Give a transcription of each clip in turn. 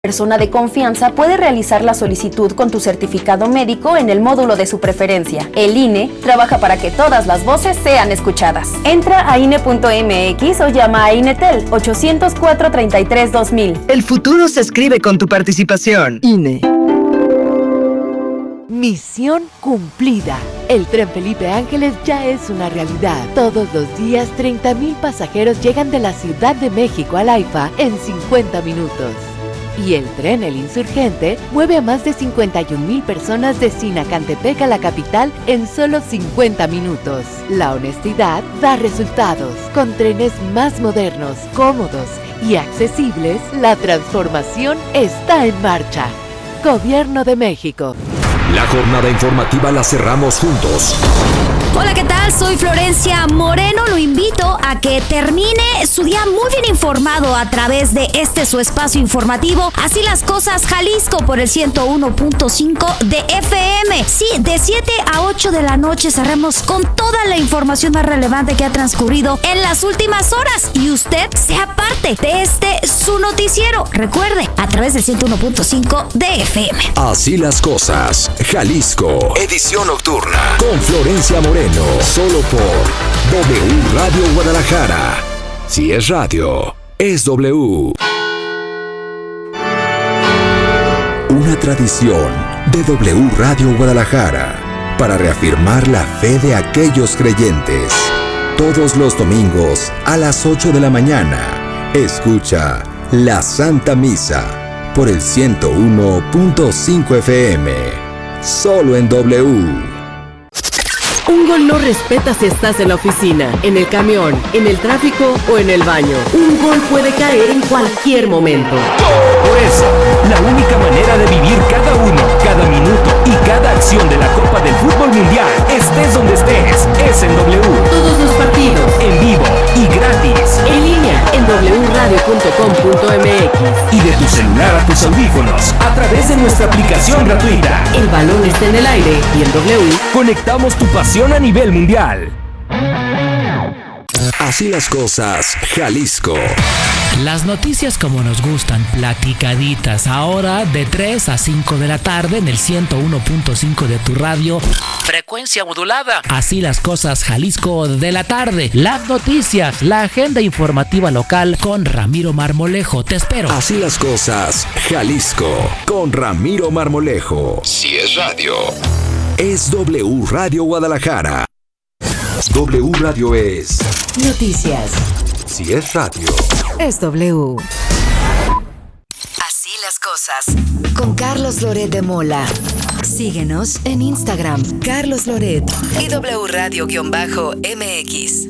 Persona de confianza puede realizar la solicitud con tu certificado médico en el módulo de su preferencia. El INE trabaja para que todas las voces sean escuchadas. Entra a INE.mx o llama a INETEL 804-33-2000. El futuro se escribe con tu participación. INE. Misión cumplida. El Tren Felipe Ángeles ya es una realidad. Todos los días 30,000 pasajeros llegan de la Ciudad de México al AIFA en 50 minutos. Y el tren El Insurgente mueve a más de 51,000 personas de Sinacantepec a la capital en solo 50 minutos. La honestidad da resultados. Con trenes más modernos, cómodos y accesibles, la transformación está en marcha. Gobierno de México. La jornada informativa la cerramos juntos. Hola, ¿qué tal? Soy Florencia Moreno. Lo invito a que termine su día muy bien informado a través de su espacio informativo. Así las cosas, Jalisco, por el 101.5 de FM. Sí, de 7 a 8 de la noche cerremos con toda la información más relevante que ha transcurrido en las últimas horas. Y usted sea parte de su noticiero. Recuerde, a través del 101.5 de FM. Así las cosas, Jalisco. Edición nocturna. Con Florencia Moreno. Solo por W Radio Guadalajara. Si es radio, es W. Una tradición de W Radio Guadalajara para reafirmar la fe de aquellos creyentes. Todos los domingos a las 8 de la mañana, escucha la Santa Misa por el 101.5 FM. Solo en W. Un gol no respeta si estás en la oficina, en el camión, en el tráfico o en el baño. Un gol puede caer en cualquier momento. Por eso, la única manera de vivir cada uno, cada minuto y cada acción de la Copa del Fútbol Mundial, estés donde estés, es en W. Todos los partidos, en vivo y gratis, en línea, en wradio.com.mx y de tu celular a tus audífonos, a través de nuestra aplicación gratuita. El balón está en el aire y en W conectamos tu pasión a nivel mundial. Así las cosas, Jalisco. Las noticias como nos gustan, platicaditas, ahora de 3 a 5 de la tarde en el 101.5 de tu radio. Frecuencia modulada. Así las cosas, Jalisco de la tarde. Las noticias, la agenda informativa local con Ramiro Marmolejo. Te espero. Así las cosas, Jalisco, con Ramiro Marmolejo. Si es radio, es W Radio Guadalajara. W Radio es noticias. Si es radio, es W. Así las cosas. Con Carlos Loret de Mola. Síguenos en Instagram, Carlos Loret y W Radio-MX.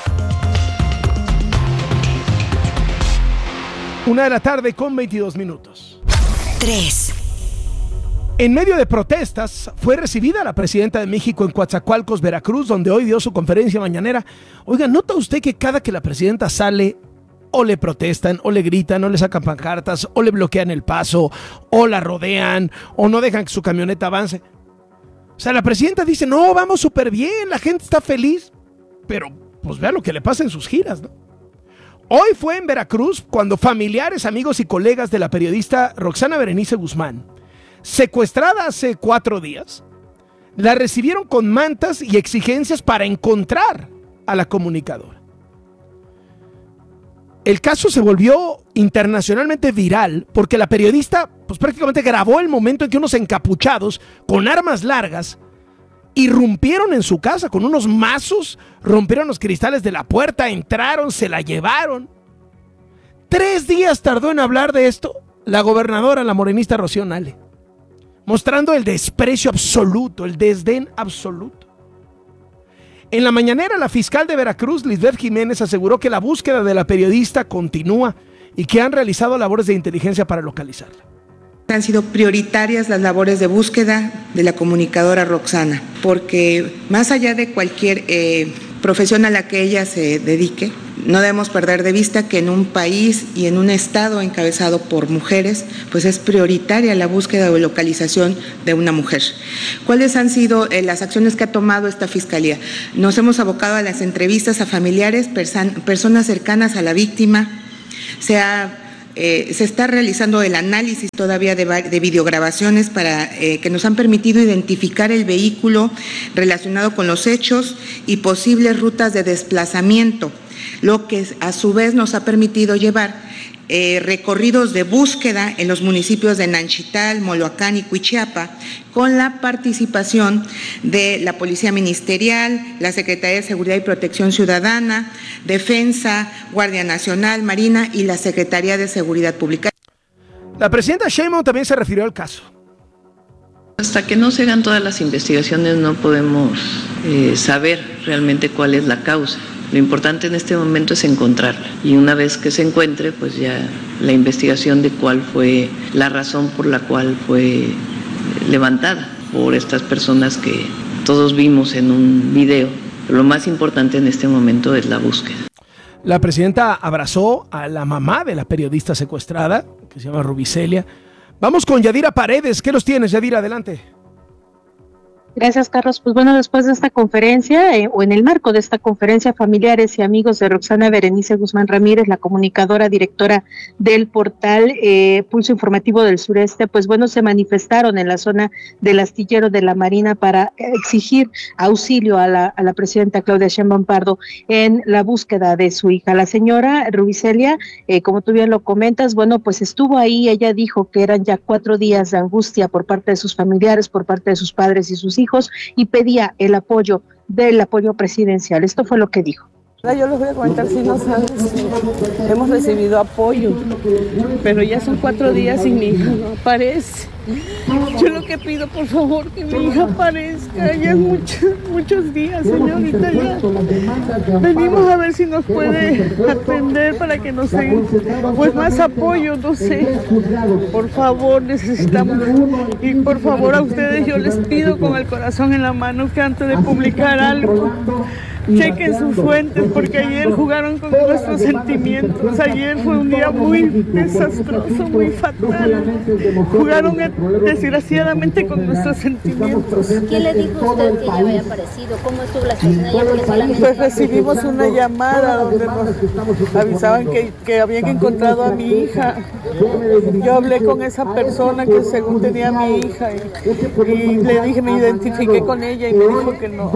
1:22 p.m. 3. En medio de protestas, fue recibida la presidenta de México en Coatzacoalcos, Veracruz, donde hoy dio su conferencia mañanera. Oiga, ¿nota usted que cada que la presidenta sale, o le protestan, o le gritan, o le sacan pancartas, o le bloquean el paso, o la rodean, o no dejan que su camioneta avance? O sea, la presidenta dice, no, vamos súper bien, la gente está feliz, pero pues vea lo que le pasa en sus giras, ¿no? Hoy fue en Veracruz cuando familiares, amigos y colegas de la periodista Roxana Berenice Guzmán, secuestrada hace 4 días, la recibieron con mantas y exigencias para encontrar a la comunicadora. El caso se volvió internacionalmente viral porque la periodista pues prácticamente grabó el momento en que unos encapuchados con armas largas irrumpieron en su casa con unos mazos, rompieron los cristales de la puerta, entraron, se la llevaron. 3 días tardó en hablar de esto la gobernadora, la morenista Rocío Nale, mostrando el desprecio absoluto, el desdén absoluto. En la mañanera, la fiscal de Veracruz, Lisbeth Jiménez, aseguró que la búsqueda de la periodista continúa y que han realizado labores de inteligencia para localizarla. Han sido prioritarias las labores de búsqueda de la comunicadora Roxana, porque más allá de cualquier profesión a la que ella se dedique, no debemos perder de vista que en un país y en un estado encabezado por mujeres, pues es prioritaria la búsqueda o localización de una mujer. ¿Cuáles han sido las acciones que ha tomado esta fiscalía? Nos hemos abocado a las entrevistas a familiares, personas cercanas a la víctima. Se ha Se está realizando el análisis todavía de videograbaciones para que nos han permitido identificar el vehículo relacionado con los hechos y posibles rutas de desplazamiento, lo que a su vez nos ha permitido llevar recorridos de búsqueda en los municipios de Nanchital, Moloacán y Cuichiapa, con la participación de la Policía Ministerial, la Secretaría de Seguridad y Protección Ciudadana, Defensa, Guardia Nacional, Marina y la Secretaría de Seguridad Pública. La presidenta Sheinbaum también se refirió al caso. Hasta que no se hagan todas las investigaciones no podemos saber realmente cuál es la causa. Lo importante en este momento es encontrarla y una vez que se encuentre, pues ya la investigación de cuál fue la razón por la cual fue levantada por estas personas que todos vimos en un video. Pero lo más importante en este momento es la búsqueda. La presidenta abrazó a la mamá de la periodista secuestrada, que se llama Rubicelia. Vamos con Yadira Paredes. ¿Qué los tienes, Yadira? Adelante. Gracias, Carlos. Pues bueno, después de esta conferencia, o en el marco de esta conferencia, familiares y amigos de Roxana Berenice Guzmán Ramírez, la comunicadora directora del portal Pulso Informativo del Sureste, pues bueno, se manifestaron en la zona del astillero de la Marina para exigir auxilio a la presidenta Claudia Sheinbaum Pardo en la búsqueda de su hija. La señora Rubicelia, como tú bien lo comentas, bueno, pues estuvo ahí. Ella dijo que eran ya 4 días de angustia por parte de sus familiares, por parte de sus padres y sus hijos, y pedía el apoyo presidencial. Esto fue lo que dijo. Yo les voy a comentar, si no sabes, hemos recibido apoyo, pero ya son 4 días y mi hija no aparece. Yo lo que pido, por favor, que mi hija aparezca. Ya muchos días, señorita, ya venimos a ver si nos puede atender para que nos den pues más apoyo, no sé. Por favor, necesitamos. Y por favor a ustedes yo les pido con el corazón en la mano que antes de publicar algo, chequen sus fuentes, porque ayer jugaron con nuestros sentimientos. Ayer fue un día muy desastroso, muy fatal. Jugaron desgraciadamente con nuestros sentimientos. ¿Quién le dijo a usted que ella había aparecido? ¿Cómo estuvo la situación? Pues recibimos una llamada donde nos avisaban que habían encontrado a mi hija. Yo hablé con esa persona que según tenía a mi hija y le dije, me identifiqué con ella y me dijo que no,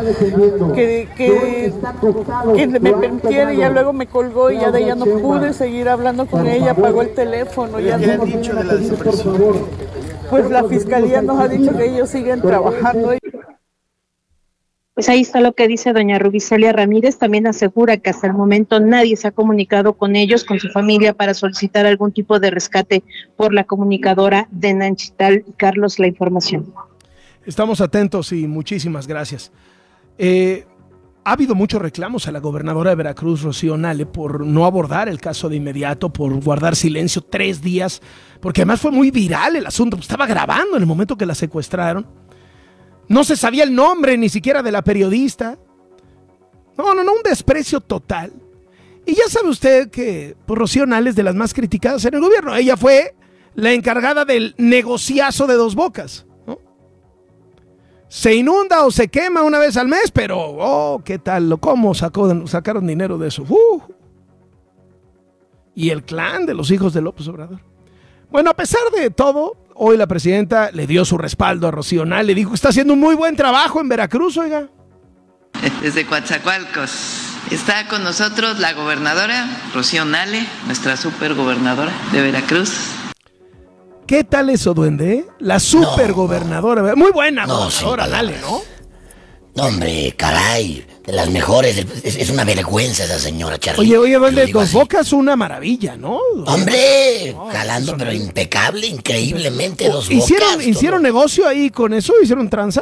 que me permitiera, y ya luego me colgó y ya de ella no pude seguir hablando con ella, apagó el teléfono. Ya ¿Qué han dicho de la desaparición? Pues la fiscalía nos ha dicho que ellos siguen trabajando. Pues ahí está lo que dice doña Rubicelia Ramírez. También asegura que hasta el momento nadie se ha comunicado con ellos, con su familia, para solicitar algún tipo de rescate por la comunicadora de Nanchital. Carlos, la información. Estamos atentos y muchísimas gracias. Ha habido muchos reclamos a la gobernadora de Veracruz, Rocío Nale, por no abordar el caso de inmediato, por guardar silencio 3 días, porque además fue muy viral el asunto. Estaba grabando en el momento que la secuestraron. No se sabía el nombre ni siquiera de la periodista. No, un desprecio total. Y ya sabe usted que pues, Rocío Nale es de las más criticadas en el gobierno. Ella fue la encargada del negociazo de Dos Bocas. Se inunda o se quema una vez al mes, pero, ¿qué tal? ¿Cómo sacaron dinero de eso? Y el clan de los hijos de López Obrador. Bueno, a pesar de todo, hoy la presidenta le dio su respaldo a Rocío Nale. Le dijo que está haciendo un muy buen trabajo en Veracruz, oiga. Desde Coatzacoalcos está con nosotros la gobernadora Rocío Nale, nuestra supergobernadora de Veracruz. ¿Qué tal eso, duende? La supergobernadora. Muy buena gobernadora, Nale, ¿no? No, hombre, caray, de las mejores. Es una vergüenza esa señora, Charly. Oye, duende, Dos Bocas una maravilla, ¿no? Hombre, jalando, pero impecable, increíblemente Dos Bocas. ¿Hicieron negocio ahí con eso? ¿Hicieron tranza?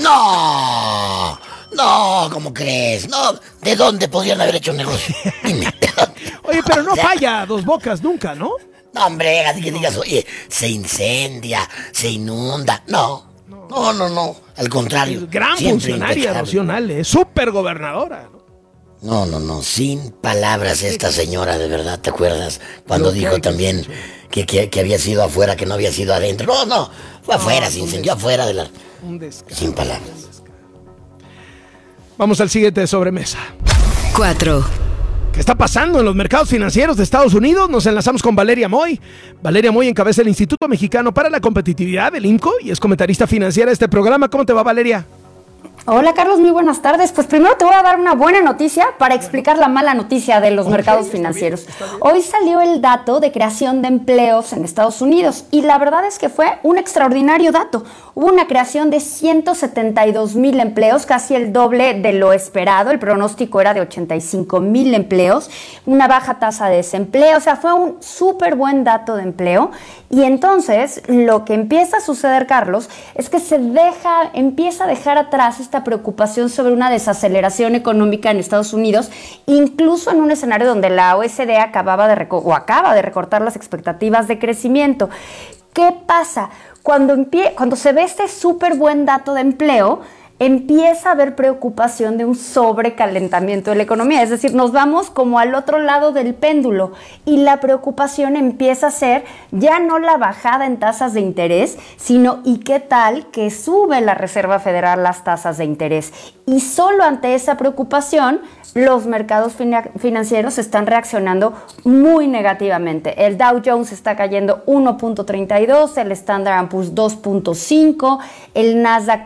No, ¿cómo crees? No, ¿de dónde podrían haber hecho negocio? Oye, pero no falla Dos Bocas nunca, ¿no? No, hombre, así que digas, oye, se incendia, se inunda. No. Al contrario. Gran funcionaria, Rocío Nale, súper gobernadora. No, sin palabras esta señora, de verdad, ¿te acuerdas? Cuando dijo también que había sido afuera, que no había sido adentro. No, fue afuera, se incendió afuera de la... Sin palabras. Vamos al siguiente de sobremesa. 4. ¿Qué está pasando en los mercados financieros de Estados Unidos? Nos enlazamos con Valeria Moy. Valeria Moy encabeza el Instituto Mexicano para la Competitividad, el IMCO, y es comentarista financiera de este programa. ¿Cómo te va, Valeria? Hola Carlos, muy buenas tardes. Pues primero te voy a dar una buena noticia para explicar la mala noticia de los mercados financieros. Está bien. Hoy salió el dato de creación de empleos en Estados Unidos y la verdad es que fue un extraordinario dato. Hubo una creación de 172,000 empleos, casi el doble de lo esperado. El pronóstico era de 85,000 empleos, una baja tasa de desempleo, o sea, fue un súper buen dato de empleo. Y entonces lo que empieza a suceder, Carlos, es que empieza a dejar atrás esta preocupación sobre una desaceleración económica en Estados Unidos, incluso en un escenario donde la OECD acaba de recortar las expectativas de crecimiento. ¿Qué pasa? Cuando se ve este súper buen dato de empleo, empieza a haber preocupación de un sobrecalentamiento de la economía, es decir, nos vamos como al otro lado del péndulo y la preocupación empieza a ser ya no la bajada en tasas de interés, sino ¿y qué tal que sube la Reserva Federal las tasas de interés? Y solo ante esa preocupación los mercados financieros están reaccionando muy negativamente. El Dow Jones está cayendo 1.32, el Standard & Poor's 2.5, el Nasdaq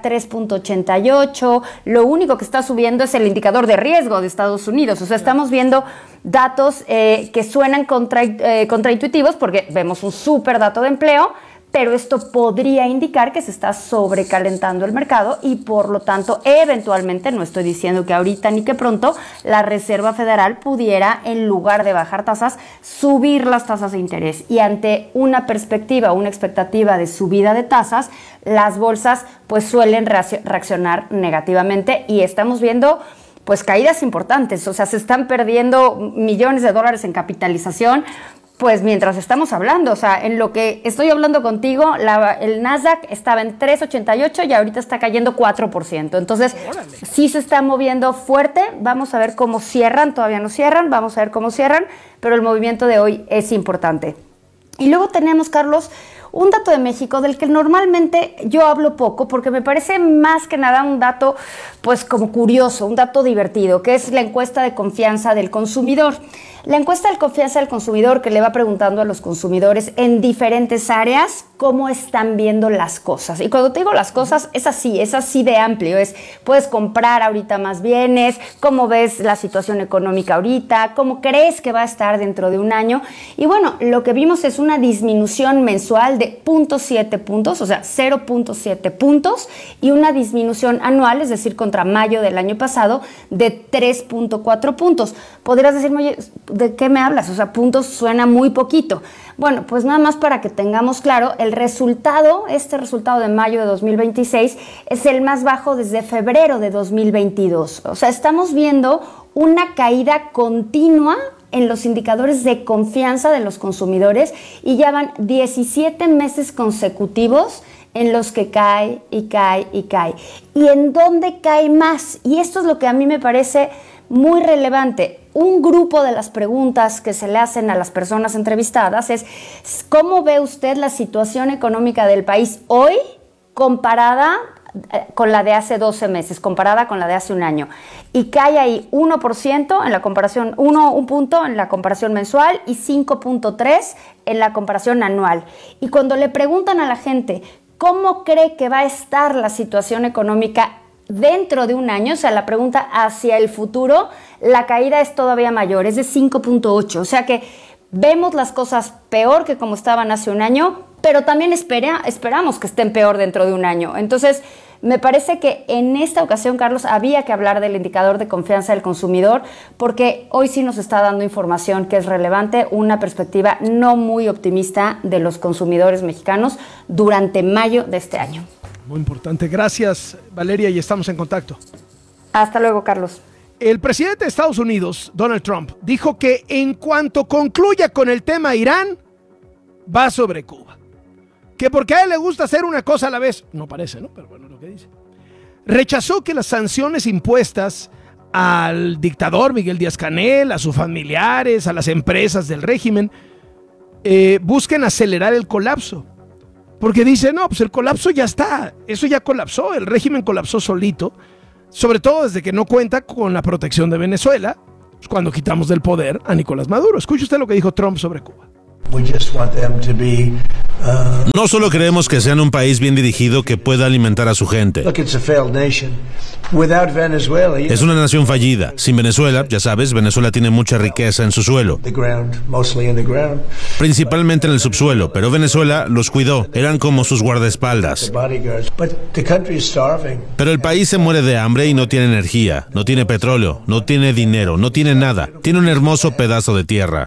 3.88. Lo único que está subiendo es el indicador de riesgo de Estados Unidos. O sea, estamos viendo datos que suenan contraintuitivos porque vemos un súper dato de empleo, pero esto podría indicar que se está sobrecalentando el mercado y por lo tanto eventualmente, no estoy diciendo que ahorita ni que pronto, la Reserva Federal pudiera, en lugar de bajar tasas, subir las tasas de interés. Y ante una expectativa de subida de tasas, las bolsas pues suelen reaccionar negativamente y estamos viendo pues caídas importantes. O sea, se están perdiendo millones de dólares en capitalización. Pues mientras estamos hablando, o sea, en lo que estoy hablando contigo, el Nasdaq estaba en 3.88 y ahorita está cayendo 4%. Entonces, sí se está moviendo fuerte. Vamos a ver cómo cierran. Todavía no cierran. Vamos a ver cómo cierran. Pero el movimiento de hoy es importante. Y luego tenemos, Carlos, un dato de México del que normalmente yo hablo poco porque me parece más que nada un dato pues como curioso, un dato divertido, que es la encuesta de confianza del consumidor. La encuesta de confianza del consumidor que le va preguntando a los consumidores en diferentes áreas cómo están viendo las cosas. Y cuando te digo las cosas, es así de amplio. Puedes comprar ahorita más bienes, cómo ves la situación económica ahorita, cómo crees que va a estar dentro de un año. Y bueno, lo que vimos es una disminución mensual de 0.7 puntos, o sea, 0.7 puntos, y una disminución anual, es decir, contra mayo del año pasado, de 3.4 puntos. Podrías decirme, oye, ¿de qué me hablas? O sea, puntos suena muy poquito. Bueno, pues nada más para que tengamos claro, este resultado de mayo de 2026 es el más bajo desde febrero de 2022. O sea, estamos viendo una caída continua en los indicadores de confianza de los consumidores y ya van 17 meses consecutivos en los que cae y cae y cae. ¿Y en dónde cae más? Y esto es lo que a mí me parece muy relevante. Un grupo de las preguntas que se le hacen a las personas entrevistadas es ¿cómo ve usted la situación económica del país hoy comparada con la de hace 12 meses, comparada con la de hace un año? Y cae ahí 1% en la comparación, un punto en la comparación mensual y 5.3 en la comparación anual. Y cuando le preguntan a la gente ¿cómo cree que va a estar la situación económica dentro de un año? O sea, la pregunta hacia el futuro, la caída es todavía mayor, es de 5.8. O sea que vemos las cosas peor que como estaban hace un año, pero también esperamos que estén peor dentro de un año. Entonces, me parece que en esta ocasión, Carlos, había que hablar del indicador de confianza del consumidor, porque hoy sí nos está dando información que es relevante, una perspectiva no muy optimista de los consumidores mexicanos durante mayo de este año. Muy importante. Gracias, Valeria, y estamos en contacto. Hasta luego, Carlos. El presidente de Estados Unidos, Donald Trump, dijo que en cuanto concluya con el tema Irán, va sobre Cuba. Que porque a él le gusta hacer una cosa a la vez. No parece, ¿no? Pero bueno, lo que dice. Rechazó que las sanciones impuestas al dictador Miguel Díaz-Canel, a sus familiares, a las empresas del régimen, busquen acelerar el colapso. Porque dice, no, pues el colapso ya está, eso ya colapsó, el régimen colapsó solito, sobre todo desde que no cuenta con la protección de Venezuela, cuando quitamos del poder a Nicolás Maduro. Escuche usted lo que dijo Trump sobre Cuba. No solo queremos que sean un país bien dirigido que pueda alimentar a su gente. Es una nación fallida. Sin Venezuela, ya sabes, Venezuela tiene mucha riqueza en su suelo, principalmente en el subsuelo, pero Venezuela los cuidó, eran como sus guardaespaldas. Pero el país se muere de hambre y no tiene energía, no tiene petróleo, no tiene dinero, no tiene nada. Tiene un hermoso pedazo de tierra.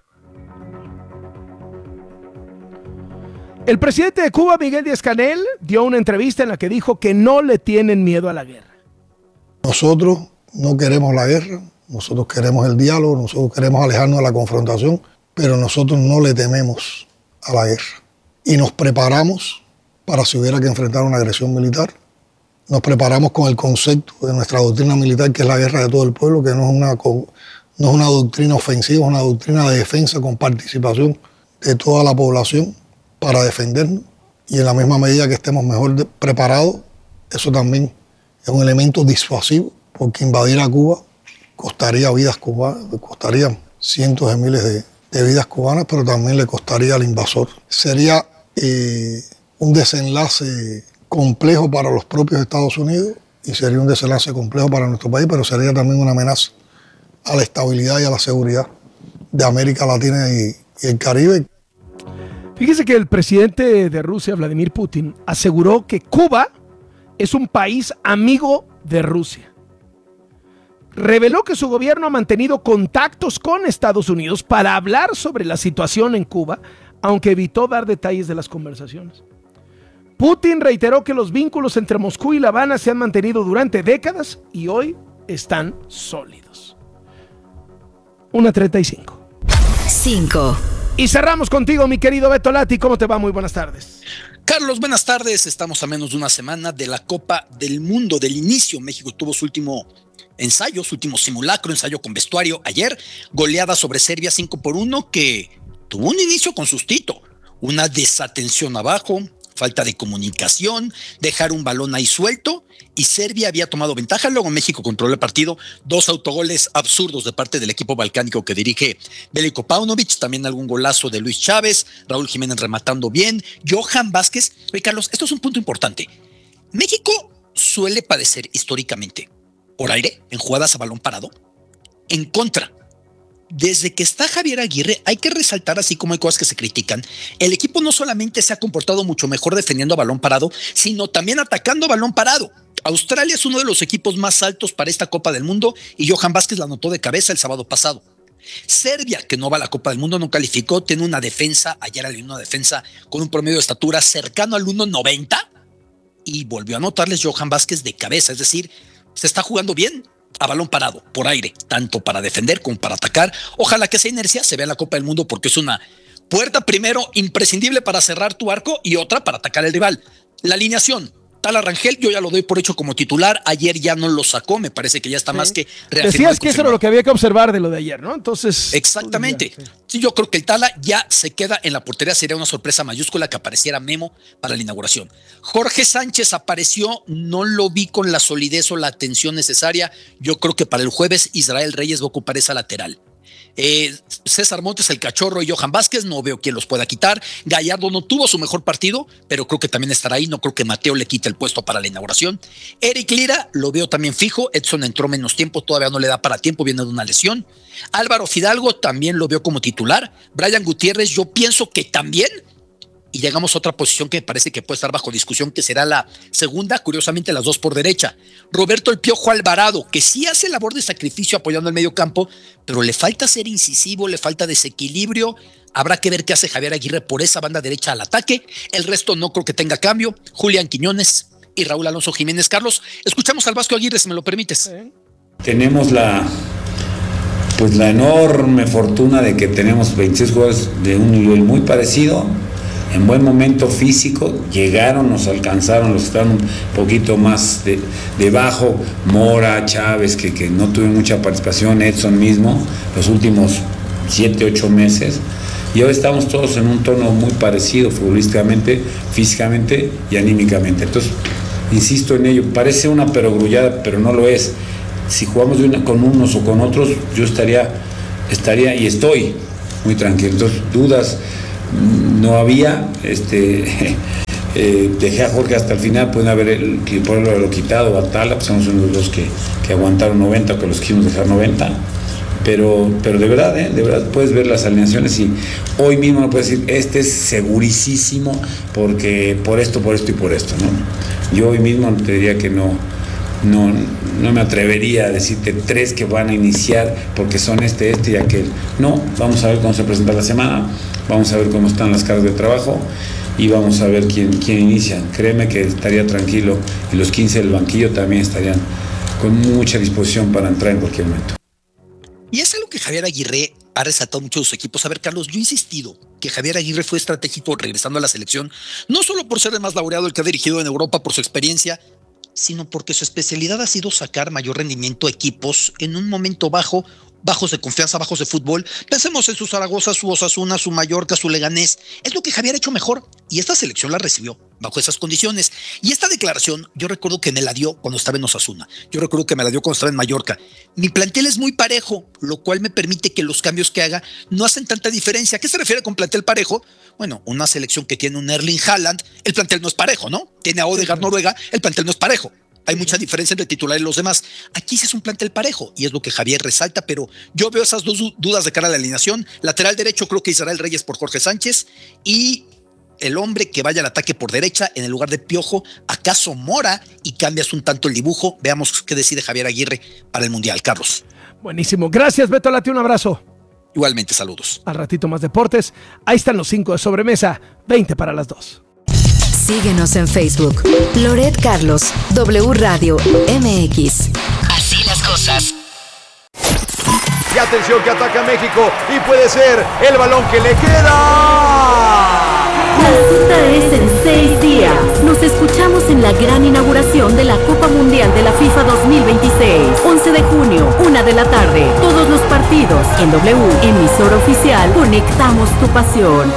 El presidente de Cuba, Miguel Díaz-Canel, dio una entrevista en la que dijo que no le tienen miedo a la guerra. Nosotros no queremos la guerra, nosotros queremos el diálogo, nosotros queremos alejarnos de la confrontación, pero nosotros no le tememos a la guerra. Y nos preparamos para si hubiera que enfrentar una agresión militar. Nos preparamos con el concepto de nuestra doctrina militar, que es la guerra de todo el pueblo, que no es una doctrina ofensiva, es una doctrina de defensa con participación de toda la población para defendernos, y en la misma medida que estemos mejor preparados, eso también es un elemento disuasivo, porque invadir a Cuba costaría vidas cubanas, costaría cientos de miles de vidas cubanas, pero también le costaría al invasor. Sería un desenlace complejo para los propios Estados Unidos y sería un desenlace complejo para nuestro país, pero sería también una amenaza a la estabilidad y a la seguridad de América Latina y el Caribe. Fíjese que el presidente de Rusia, Vladimir Putin, aseguró que Cuba es un país amigo de Rusia. Reveló que su gobierno ha mantenido contactos con Estados Unidos para hablar sobre la situación en Cuba, aunque evitó dar detalles de las conversaciones. Putin reiteró que los vínculos entre Moscú y La Habana se han mantenido durante décadas y hoy están sólidos. 1:35. 5. Y cerramos contigo, mi querido Beto Lati. ¿Cómo te va? Muy buenas tardes. Carlos, buenas tardes. Estamos a menos de una semana de la Copa del Mundo, del inicio. México tuvo su último ensayo, su último simulacro, ensayo con vestuario ayer. Goleada sobre Serbia 5-1, que tuvo un inicio con sustito. Una desatención abajo, falta de comunicación, dejar un balón ahí suelto, y Serbia había tomado ventaja. Luego México controló el partido, 2 autogoles absurdos de parte del equipo balcánico que dirige Veljko Paunovic, también algún golazo de Luis Chávez, Raúl Jiménez rematando bien, Johan Vázquez. Oye, Carlos, esto es un punto importante. México suele padecer históricamente por aire, en jugadas a balón parado, en contra. Desde que está Javier Aguirre, hay que resaltar, así como hay cosas que se critican, el equipo no solamente se ha comportado mucho mejor defendiendo a balón parado, sino también atacando a balón parado. Australia es uno de los equipos más altos para esta Copa del Mundo y Johan Vázquez la anotó de cabeza el sábado pasado. Serbia, que no va a la Copa del Mundo, no calificó, tiene una defensa, ayer alineó una defensa con un promedio de estatura cercano al 1.90 y volvió a anotarles Johan Vázquez de cabeza, es decir, se está jugando bien a balón parado, por aire, tanto para defender como para atacar. Ojalá que esa inercia se vea en la Copa del Mundo, porque es una puerta primero imprescindible para cerrar tu arco y otra para atacar al rival. La alineación, Tala Rangel, yo ya lo doy por hecho como titular, ayer ya no lo sacó, me parece que ya está más que reafirmado. Decías que eso era lo que había que observar de lo de ayer, ¿no? Entonces... Exactamente. Sí, yo creo que el Tala ya se queda en la portería, sería una sorpresa mayúscula que apareciera Memo para la inauguración. Jorge Sánchez apareció, no lo vi con la solidez o la atención necesaria, yo creo que para el jueves Israel Reyes va a ocupar esa lateral. César Montes, el Cachorro y Johan Vázquez, no veo quién los pueda quitar. Gallardo no tuvo su mejor partido, pero creo que también estará ahí. No creo que Mateo le quite el puesto para la inauguración. Eric Lira lo veo también fijo. Edson entró menos tiempo, todavía no le da para tiempo, viene de una lesión. Álvaro Fidalgo también lo veo como titular. Brian Gutiérrez, yo pienso que también. Y llegamos a otra posición que me parece que puede estar bajo discusión, que será la segunda, curiosamente las dos por derecha. Roberto El Piojo Alvarado, que sí hace labor de sacrificio apoyando el medio campo, pero le falta ser incisivo, le falta desequilibrio. Habrá que ver qué hace Javier Aguirre por esa banda derecha al ataque. El resto no creo que tenga cambio. Julián Quiñones y Raúl Alonso Jiménez. Carlos, escuchamos al Vasco Aguirre, si me lo permites. Tenemos la enorme fortuna de que tenemos 26 jugadores de un nivel muy parecido, en buen momento físico, llegaron, nos alcanzaron los que estaban un poquito más debajo, Mora, Chávez, que no tuvieron mucha participación, Edson mismo, los últimos 7-8 meses, y hoy estamos todos en un tono muy parecido, futbolísticamente, físicamente y anímicamente. Entonces, insisto en ello, parece una perogrullada, pero no lo es. si jugamos con unos o con otros, yo estaría y estoy muy tranquilo. Entonces, dudas no había. Dejé a Jorge hasta el final, pueden haberlo quitado, a Tala, pues somos unos dos que aguantaron 90, que los quisimos dejar 90. Pero de verdad puedes ver las alineaciones y hoy mismo no puedes decir, este es segurísimo porque por esto y por esto, ¿no? Yo hoy mismo te diría que no me atrevería a decirte 3 que van a iniciar porque son este y aquel. No, vamos a ver cómo se presenta la semana, vamos a ver cómo están las cargas de trabajo y vamos a ver quién inicia. Créeme que estaría tranquilo y los 15 del banquillo también estarían con mucha disposición para entrar en cualquier momento. Y es algo que Javier Aguirre ha resaltado mucho de sus equipos. A ver, Carlos, yo he insistido que Javier Aguirre fue estratégico regresando a la selección, no solo por ser el más laureado, el que ha dirigido en Europa por su experiencia, sino porque su especialidad ha sido sacar mayor rendimiento a equipos en un momento bajos de confianza, bajos de fútbol. Pensemos en su Zaragoza, su Osasuna, su Mallorca, su Leganés. Es lo que Javier ha hecho mejor y esta selección la recibió bajo esas condiciones. Y esta declaración, yo recuerdo que me la dio cuando estaba en Osasuna. Yo recuerdo que me la dio cuando estaba en Mallorca. Mi plantel es muy parejo, lo cual me permite que los cambios que haga no hacen tanta diferencia. ¿A qué se refiere con plantel parejo? Bueno, una selección que tiene un Erling Haaland, el plantel no es parejo, ¿no? Tiene a Odegaard Noruega, el plantel no es parejo. Hay mucha diferencia entre el titular y los demás. Aquí sí es un plantel parejo y es lo que Javier resalta, pero yo veo esas dos dudas de cara a la alineación. Lateral derecho creo que Israel Reyes por Jorge Sánchez y el hombre que vaya al ataque por derecha en el lugar de Piojo, acaso Mora, y cambias un tanto el dibujo. Veamos qué decide Javier Aguirre para el Mundial. Carlos. Buenísimo. Gracias, Beto Lati. Un abrazo. Igualmente, saludos. Al ratito más deportes. Ahí están los 5 de sobremesa. 20 para las 2. Síguenos en Facebook. Loret Carlos, W Radio MX. Así las cosas. Y atención que ataca México y puede ser el balón que le queda. La cita es en 6 días. Nos escuchamos en la gran inauguración de la Copa Mundial de la FIFA 2026. 11 de junio, 1 de la tarde. Todos los partidos en W, emisora oficial. Conectamos tu pasión.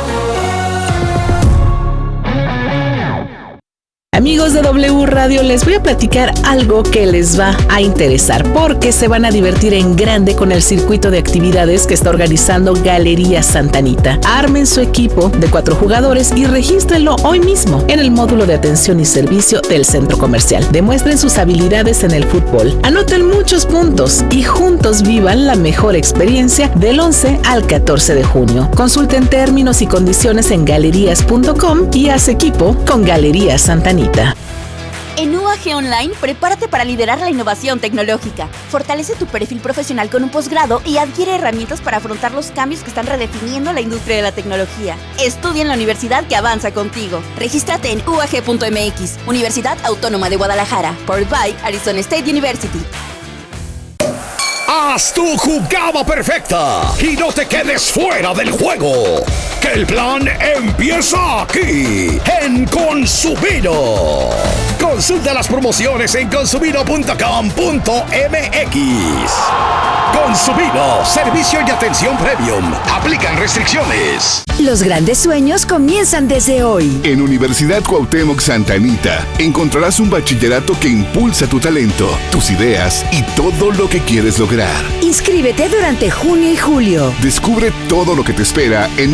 Amigos de W Radio, les voy a platicar algo que les va a interesar porque se van a divertir en grande con el circuito de actividades que está organizando Galerías Santa Anita. Armen su equipo de 4 jugadores y regístrenlo hoy mismo en el módulo de atención y servicio del centro comercial. Demuestren sus habilidades en el fútbol, anoten muchos puntos y juntos vivan la mejor experiencia del 11 al 14 de junio. Consulten términos y condiciones en galerías.com y haz equipo con Galerías Santa Anita. En UAG Online, prepárate para liderar la innovación tecnológica. Fortalece tu perfil profesional con un posgrado y adquiere herramientas para afrontar los cambios que están redefiniendo la industria de la tecnología. Estudia en la universidad que avanza contigo. Regístrate en UAG.mx, Universidad Autónoma de Guadalajara, powered by Arizona State University. Haz tu jugada perfecta y no te quedes fuera del juego. Que el plan empieza aquí, en Consumino. Consulta las promociones en consumino.com.mx. Consumino, servicio y atención premium. Aplican restricciones. Los grandes sueños comienzan desde hoy. En Universidad Cuauhtémoc Santa Anita encontrarás un bachillerato que impulsa tu talento, tus ideas y todo lo que quieres lograr. Inscríbete durante junio y julio. Descubre todo lo que te espera en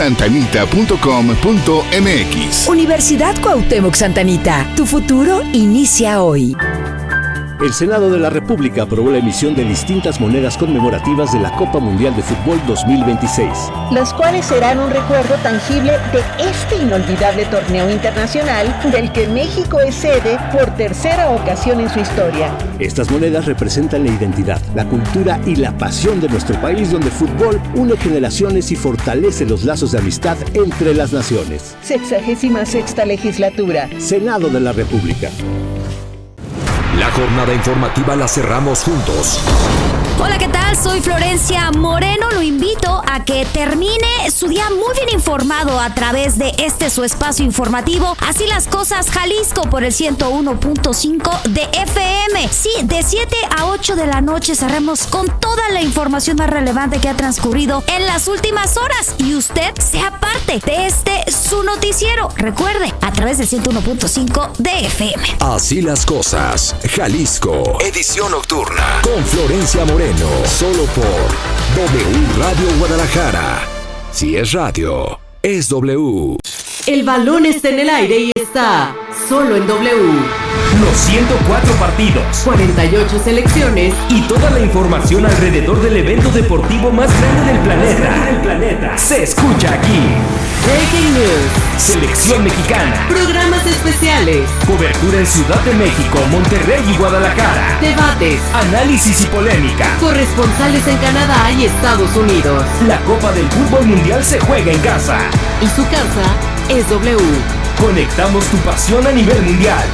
ucsantanita.com.mx. Universidad Cuauhtémoc Santa Anita. Tu futuro inicia hoy. El Senado de la República aprobó la emisión de distintas monedas conmemorativas de la Copa Mundial de Fútbol 2026. Las cuales serán un recuerdo tangible de este inolvidable torneo internacional del que México es sede por tercera ocasión en su historia. Estas monedas representan la identidad, la cultura y la pasión de nuestro país, donde el fútbol une generaciones y fortalece los lazos de amistad entre las naciones. 66ª legislatura. Senado de la República. La jornada informativa la cerramos juntos. Hola, ¿qué tal? Soy Florencia Moreno. Lo invito a que termine su día muy bien informado a través de su espacio informativo. Así las cosas, Jalisco, por el 101.5 de FM. Sí, de 7 a 8 de la noche cerremos con toda la información más relevante que ha transcurrido en las últimas horas. Y usted sea parte de su noticiero. Recuerde, a través del 101.5 de FM. Así las cosas, Jalisco. Edición nocturna. Con Florencia Moreno. Solo por W Radio Guadalajara. Si es radio, es W. El balón está en el aire y está solo en W. Los 104 partidos, 48 selecciones y toda la información alrededor del evento deportivo más grande del planeta. Se escucha aquí. Breaking News. Selección mexicana. Programas especiales. Cobertura en Ciudad de México, Monterrey y Guadalajara. Debates. Análisis y polémica. Corresponsales en Canadá y Estados Unidos. La Copa del Fútbol Mundial se juega en casa. Y su casa es W. Conectamos tu pasión a nivel mundial.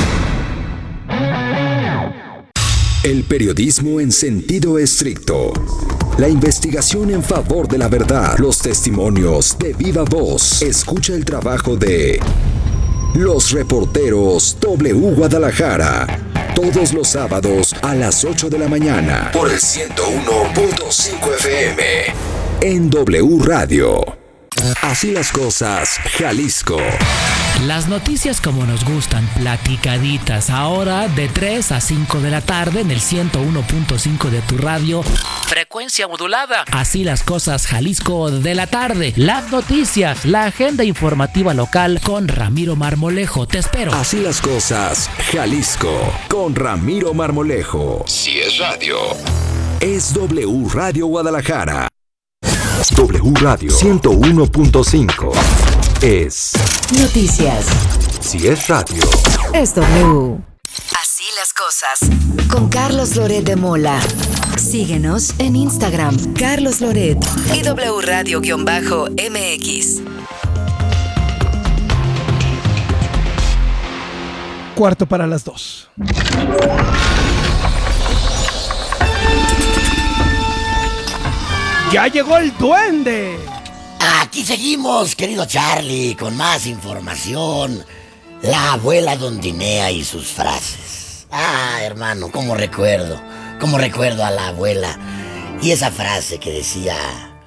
El periodismo en sentido estricto. La investigación en favor de la verdad. Los testimonios de viva voz. Escucha el trabajo de los reporteros W Guadalajara. Todos los sábados a las 8 de la mañana. Por el 101.5 FM. En W Radio. Así las cosas, Jalisco. Las noticias como nos gustan, platicaditas, ahora de 3 a 5 de la tarde en el 101.5 de tu radio. Frecuencia modulada. Así las cosas, Jalisco de la tarde. Las noticias, la agenda informativa local con Ramiro Marmolejo. Te espero. Así las cosas, Jalisco, con Ramiro Marmolejo. Si es radio, es W Radio Guadalajara. W Radio 101.5 es noticias. Si es radio, es W. Así las cosas. Con Carlos Loret de Mola. Síguenos en Instagram, Carlos Loret y W Radio-MX. Cuarto para las 2. ¡Ya llegó el duende! Aquí seguimos, querido Charlie, con más información. La abuela Dondinea y sus frases. Hermano, cómo recuerdo a la abuela. Y esa frase que decía: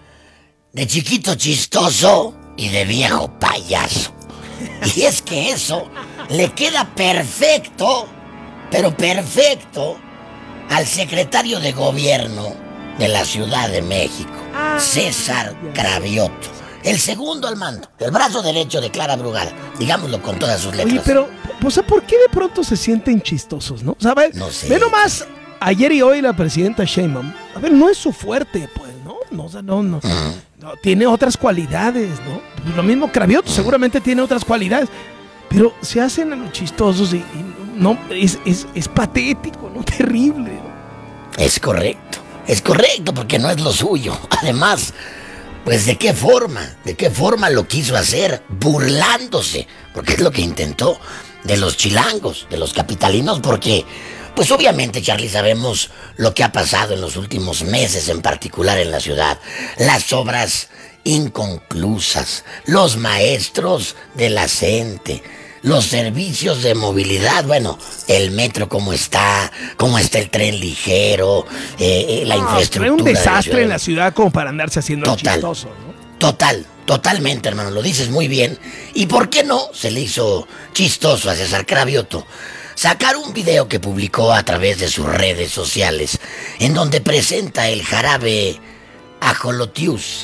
de chiquito chistoso y de viejo payaso. Y es que eso le queda perfecto, pero perfecto, al secretario de gobierno de la Ciudad de México, César Cravioto, el segundo al mando, el brazo derecho de Clara Brugada, digámoslo con todas sus letras. Oye, pero, o sea, ¿por qué de pronto se sienten chistosos, no? O sea, no sé. Ve nomás, ayer y hoy la presidenta Sheinbaum, a ver, no es su fuerte, pues, ¿no? O sea, no, tiene otras cualidades, ¿no? Lo mismo Cravioto, seguramente tiene otras cualidades, pero se hacen a los chistosos y no, es patético, ¿no? Terrible, ¿no? Es correcto, porque no es lo suyo. Además, pues ¿de qué forma lo quiso hacer? Burlándose, porque es lo que intentó, de los chilangos, de los capitalinos, porque, pues obviamente, Charlie, sabemos lo que ha pasado en los últimos meses, en particular en la ciudad. Las obras inconclusas, los maestros de la CENTE, los servicios de movilidad, bueno, el metro cómo está el tren ligero, la infraestructura. Es un desastre en la ciudad como para andarse haciendo chistoso, ¿no? Totalmente, hermano, lo dices muy bien. ¿Y por qué no se le hizo chistoso a César Cravioto sacar un video que publicó a través de sus redes sociales, en donde presenta el jarabe Ajolotius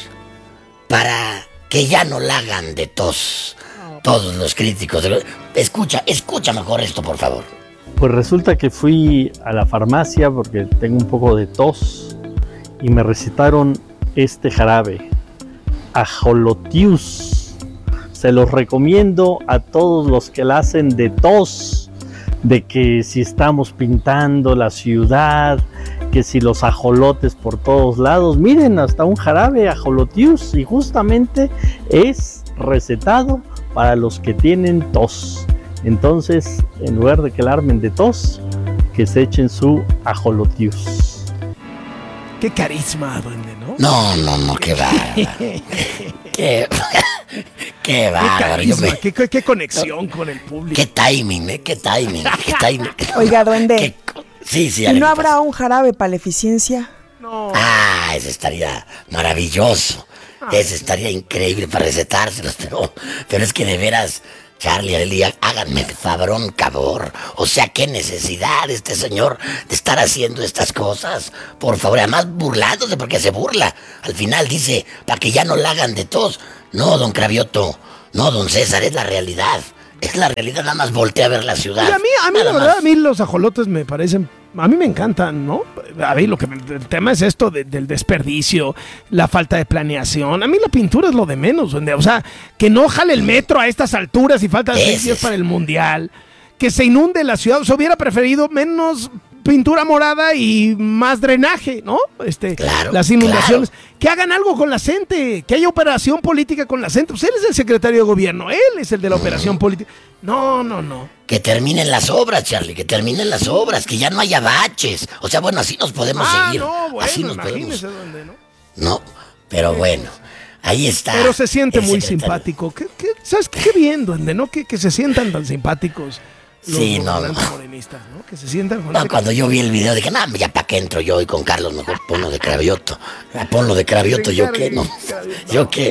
para que ya no la hagan de tos todos los críticos? Escucha mejor esto, por favor. Pues resulta que fui a la farmacia porque tengo un poco de tos y me recetaron este jarabe, Ajolotius. Se los recomiendo a todos los que la hacen de tos, de que si estamos pintando la ciudad, que si los ajolotes por todos lados, miren, hasta un jarabe Ajolotius, y justamente es recetado para los que tienen tos. Entonces, en lugar de que la armen de tos, que se echen su Ajolotius. Qué carisma, duende, ¿no? No, qué bárbaro. Qué bárbaro. Qué conexión con el público. Qué timing, qué timing. Oiga, duende. Sí, ¿Y no habrá un jarabe para la eficiencia? No. Ese estaría maravilloso. Ese estaría increíble para recetárselos, pero es que de veras, Charlie, Arely, háganme el fabrón, cabrón. O sea, qué necesidad este señor de estar haciendo estas cosas. Por favor, además burlándose porque se burla. Al final dice, para que ya no la hagan de tos. No, don Cravioto, no, don César, es la realidad. Es la realidad, nada más voltea a ver la ciudad. Y a mí la verdad, a mí los ajolotes me parecen, a mí me encantan, ¿no? A mí el tema es esto del desperdicio, la falta de planeación. A mí la pintura es lo de menos, o sea, que no jale el metro a estas alturas y faltan 6 días para el Mundial, que se inunde la ciudad. O sea, hubiera preferido menos pintura morada y más drenaje, ¿no? Claro, las inundaciones. Claro. Que hagan algo con la gente, que haya operación política con la gente. Pues él es el secretario de gobierno, él es el de la operación política. No. Que terminen las obras, Charlie, que terminen las obras, que ya no haya baches. O sea, bueno, así nos podemos seguir. No, bueno, así nos imagínese podemos. dónde, ¿no? No, pero bueno, ahí está. Pero se siente muy simpático. ¿Sabes qué bien, duende, no? Que se sientan tan simpáticos. Sí, no. Morenistas, ¿no? Que se sientan con cuando yo vi el video dije, ya para qué entro yo y con Carlos, mejor ponlo de Cravioto. Ponlo de Cravioto, ¿yo qué? No. ¿Yo qué?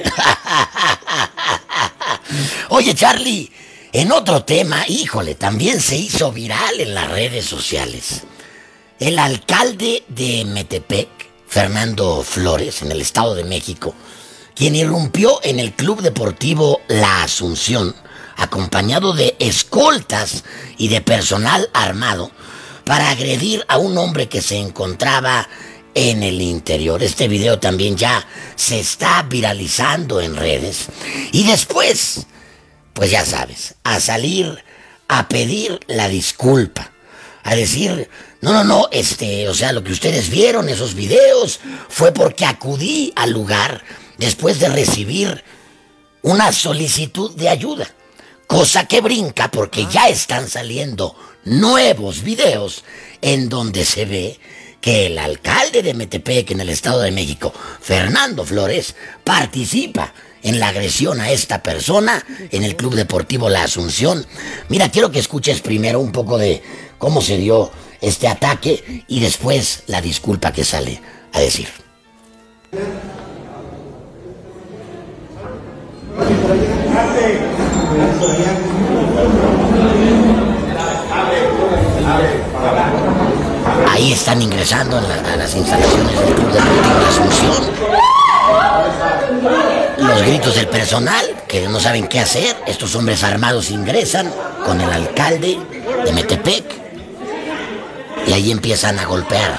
Oye, Charlie, en otro tema, híjole, también se hizo viral en las redes sociales. El alcalde de Metepec, Fernando Flores, en el Estado de México, quien irrumpió en el Club Deportivo La Asunción, acompañado de escoltas y de personal armado, para agredir a un hombre que se encontraba en el interior. Este video también ya se está viralizando en redes. Y después, pues ya sabes, a salir a pedir la disculpa, a decir, no, o sea, lo que ustedes vieron, esos videos, fue porque acudí al lugar después de recibir una solicitud de ayuda. Cosa que brinca porque ya están saliendo nuevos videos en donde se ve que el alcalde de Metepec en el Estado de México, Fernando Flores, participa en la agresión a esta persona en el Club Deportivo La Asunción. Mira, quiero que escuches primero un poco de cómo se dio este ataque y después la disculpa que sale a decir. Ahí están ingresando a las instalaciones del Club Deportivo La Asunción. Los gritos del personal, que no saben qué hacer. Estos hombres armados ingresan con el alcalde de Metepec y ahí empiezan a golpear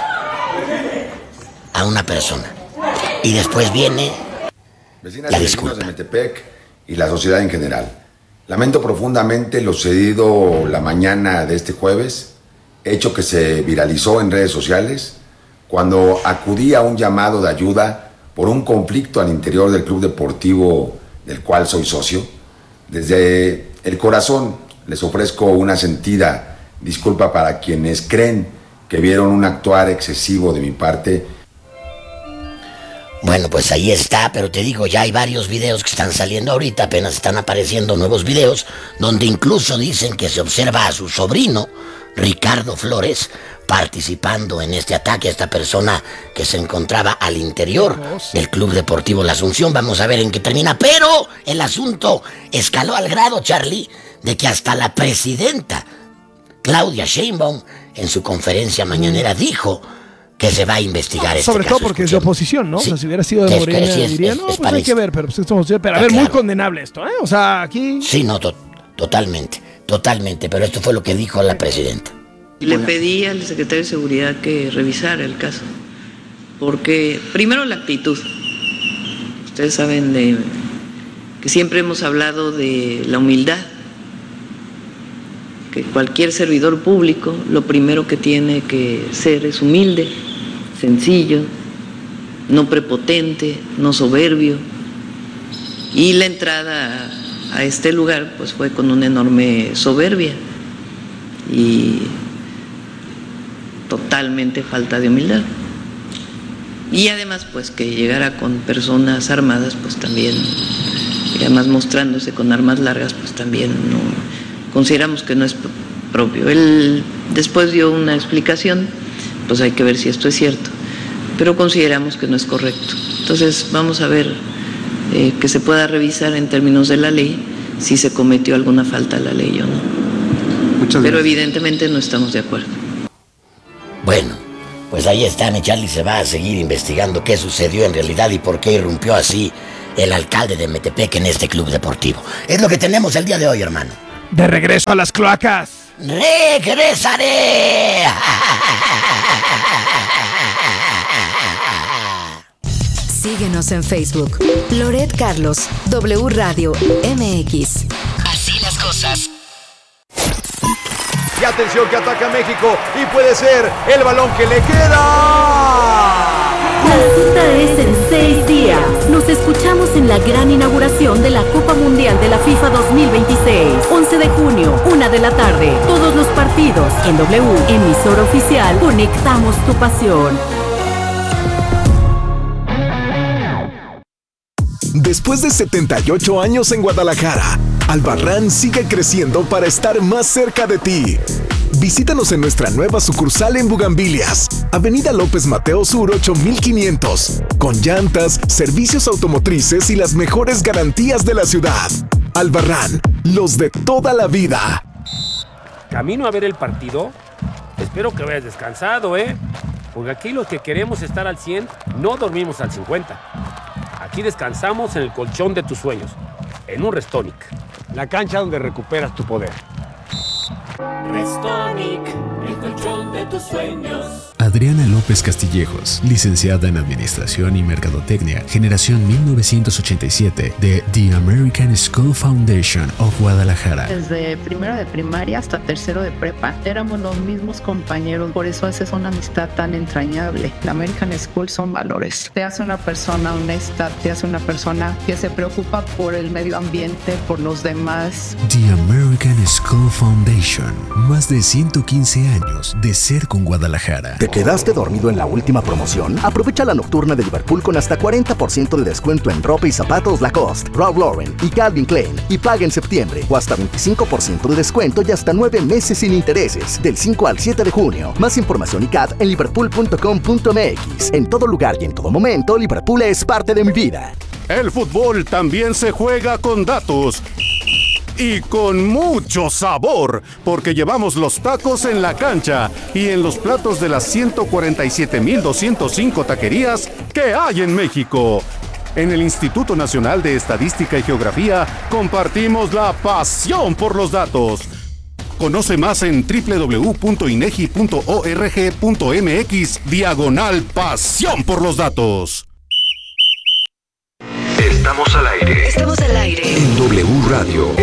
a una persona. Y después viene la disculpa. De Metepec y la sociedad en general. Lamento profundamente lo sucedido la mañana de este jueves, hecho que se viralizó en redes sociales, cuando acudí a un llamado de ayuda por un conflicto al interior del club deportivo del cual soy socio. Desde el corazón les ofrezco una sentida disculpa para quienes creen que vieron un actuar excesivo de mi parte. Bueno, pues ahí está, pero te digo, ya hay varios videos que están saliendo ahorita, apenas están apareciendo nuevos videos, donde incluso dicen que se observa a su sobrino, Ricardo Flores, participando en este ataque a esta persona que se encontraba al interior del Club Deportivo La Asunción. Vamos a ver en qué termina, pero el asunto escaló al grado, Charlie, de que hasta la presidenta Claudia Sheinbaum en su conferencia mañanera dijo que se va a investigar este sobre caso. todo porque es de oposición, ¿no? Sí. O sea, si hubiera sido de Morena, diría, no, pues hay que ver, pero pues estamos... Pero a ver, muy condenable esto, ¿eh? O sea, aquí... Sí, no, totalmente, pero esto fue lo que dijo la presidenta. Le pedí al secretario de Seguridad que revisara el caso, porque primero la actitud. Ustedes saben que siempre hemos hablado de la humildad, que cualquier servidor público lo primero que tiene que ser es humilde, sencillo, no prepotente, no soberbio. Y la entrada a este lugar pues fue con una enorme soberbia y totalmente falta de humildad. Y además, pues que llegara con personas armadas, pues también, y además mostrándose con armas largas, pues también no, consideramos que no es propio. Él después dio una explicación, pues hay que ver si esto es cierto, pero consideramos que no es correcto. Entonces vamos a ver que se pueda revisar en términos de la ley si se cometió alguna falta a la ley o no. Pero evidentemente no estamos de acuerdo. Bueno, pues ahí está, mi Charlie, se va a seguir investigando qué sucedió en realidad y por qué irrumpió así el alcalde de Metepec en este club deportivo. Es lo que tenemos el día de hoy, hermano. De regreso a las cloacas. ¡Regresaré! Síguenos en Facebook. Loret Carlos, W Radio MX. Así las cosas. Y atención que ataca México y puede ser el balón que le queda. La cita es en 6 días. Nos escuchamos en la gran inauguración de la Copa Mundial de la FIFA 2026. 11 de junio, 1 de la tarde. Todos los partidos en W, emisora oficial. Conectamos tu pasión. Después de 78 años en Guadalajara, Albarrán sigue creciendo para estar más cerca de ti. Visítanos en nuestra nueva sucursal en Bugambilias, Avenida López Mateo Sur 8500, con llantas, servicios automotrices y las mejores garantías de la ciudad. Albarrán, los de toda la vida. Camino a ver el partido. Espero que vayas descansado, porque aquí los que queremos estar al 100 no dormimos al 50. Aquí descansamos en el colchón de tus sueños, en un Restonic. La cancha donde recuperas tu poder. Restonic, el colchón de tus sueños. Adriana López Castillejos, licenciada en Administración y Mercadotecnia, generación 1987, de The American School Foundation of Guadalajara. Desde primero de primaria hasta tercero de prepa, éramos los mismos compañeros, por eso esa es una amistad tan entrañable. La American School son valores. Te hace una persona honesta, te hace una persona que se preocupa por el medio ambiente, por los demás. The American School Foundation, más de 115 años de ser con Guadalajara. ¿Te quedaste dormido en la última promoción? Aprovecha la nocturna de Liverpool con hasta 40% de descuento en ropa y zapatos Lacoste, Ralph Lauren y Calvin Klein, y paga en septiembre, o hasta 25% de descuento y hasta 9 meses sin intereses, del 5 al 7 de junio. Más información y CAT en liverpool.com.mx. En todo lugar y en todo momento, Liverpool es parte de mi vida. El fútbol también se juega con datos. Y con mucho sabor, porque llevamos los tacos en la cancha y en los platos de las 147,205 taquerías que hay en México. En el Instituto Nacional de Estadística y Geografía compartimos la pasión por los datos. Conoce más en www.inegi.org.mx/pasión por los datos. Estamos al aire. Estamos al aire. En W Radio